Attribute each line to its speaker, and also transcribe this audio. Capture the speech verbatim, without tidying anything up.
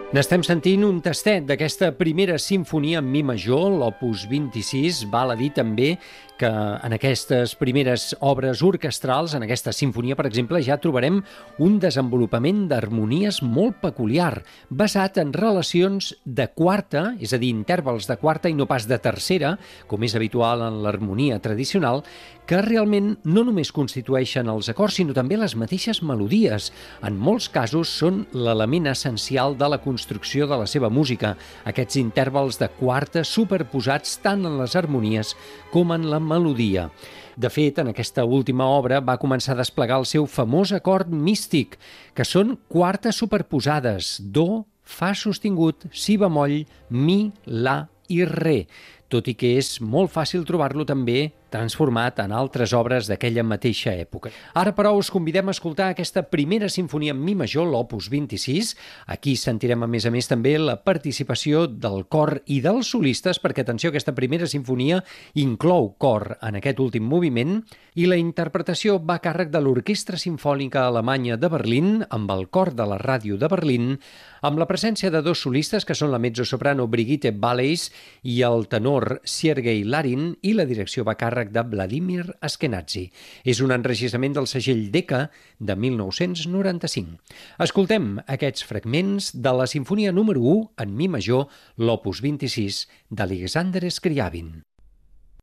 Speaker 1: N'estem sentint un tastet d'aquesta primera sinfonia en mi major, l'opus vint-i-sis. Val a dir també que en aquestes primeres obres orquestrals, en aquesta sinfonia, per exemple, ja trobarem un desenvolupament d'harmonies molt peculiar, basat en relacions de quarta, és a dir, intervals de quarta i no pas de tercera, com és habitual en l'harmonia tradicional, que realment no només constitueixen els acords, sinó també les mateixes melodies. En molts casos són l'element essencial de la construcció de la seva música, aquests intervals de quarta superposats tant en les harmonies com en la melodia. De fet, en aquesta última obra va començar a desplegar el seu famós acord místic, que són quartes superposades: do, fa sostingut, si bemoll, mi, la i re, tot i que és molt fàcil trobar-lo també transformat en altres obres d'aquella mateixa època. Ara, però, us convidem a escoltar aquesta primera sinfonia en mi major, l'opus vint-i-sis. Aquí sentirem, a més a més, també la participació del cor i dels solistes, perquè, atenció, aquesta primera sinfonia inclou cor en aquest últim moviment, i la interpretació va a càrrec de l'Orquestra Simfònica Alemanya de Berlín, amb el cor de la ràdio de Berlín, amb la presència de dos solistes, que són la mezzosoprano Brigitte Valleys i el tenor Sergei Larin, i la direcció va a càrrec de Vladimir Ashkenazy. És un enregistrament del segell Decca de mil nou-cents noranta-cinc. Escoltem aquests fragments de la sinfonia número u en mi major, l'opus vint-i-sis, d'Alexander Scriabin.